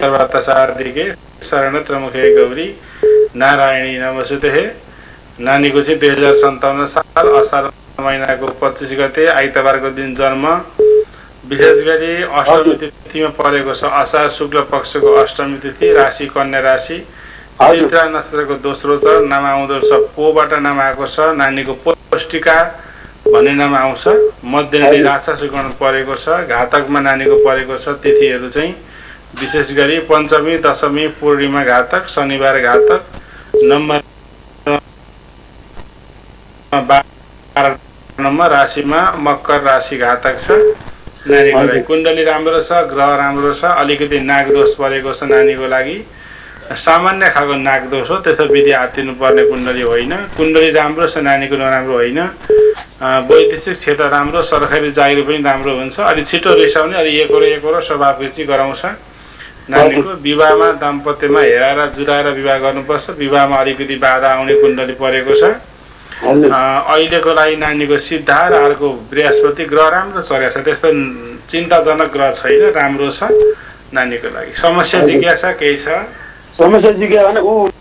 सर्वार्थ साधिके शरण त्र्यम्बके गौरी नारायणी नमोस्तुते। नानीको चाहिँ 2057 साल असार महिनाको 25 गते आइतबारको दिन जन्म। विशेष गरी अष्टमी तिथिमा परेको छ। असार शुक्ल पक्षको अष्टमी तिथि। राशि कन्या राशि। चित्रा नक्षत्रको दोस्रो छ। नाम आउँदो छ पोबाट नाम आएको छ। नानीको पौष्टिका भन्ने नाम आउँछ। मध्यनडी राक्षा सुकर्ण परेको छ। घातकमा नानीको परेको छ। तिथिहरू चाहिँ विशेष गरी पञ्चमी दशमी पूर्णिमा घातक, शनिबार घातक, नम्बर 12 राशिमा मकर राशि घातक छ। नानीको लागि कुण्डली राम्रो छ, ग्रह राम्रो छ। अलिकति नागदोष परेको छ नानीको लागि। सामान्य खालको नागदोष हो, त्यसो विधि हातिनु पर्ने कुण्डली होइन। कुण्डली राम्रो छ, नानीको नराम्रो होइन। वैदेशिक क्षेत्र राम्रो, सरकारी जागिर पनि राम्रो हुन्छ। अलि छिटो रिसाउने, अलि एकरो स्वभाव चाहिँ गराउँछ। नानीको विवाहमा दाम्पत्यमा हेराएर जुराएर विवाह गर्नुपर्छ। विवाहमा अलिकति बाधा आउने कुण्डली परेको छ। अहिलेको लागि नानीको सिद्धा र अर्को बृहस्पति ग्रह राम्रो चलेको छ। त्यस्तो चिन्ताजनक ग्रह छैन, राम्रो छ नानीको लागि। समस्या जिज्ञासा केही छ? समस्या जिज्ञासा भने ऊ